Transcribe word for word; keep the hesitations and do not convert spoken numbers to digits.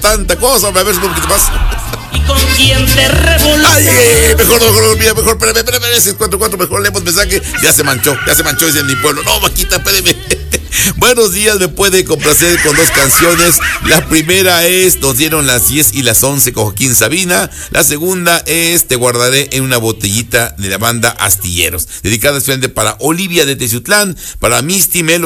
tanta cosa, a ver si un poquito más. ¿Y con quién te revolucionas? Ay, ay, mejor, mejor, mira, mejor, espérame, espérame, seis cuatro cuatro, mejor leemos mensaje. Ya se manchó, ya se manchó, dice en mi pueblo. No, Vaquita, espérame. Buenos días, me puede complacer con dos canciones. La primera es Nos dieron las diez y las once con Joaquín Sabina. La segunda es Te guardaré en una botellita, de la banda Astilleros. Dedicada especialmente para Olivia de Teciutlán, para Misty Melo.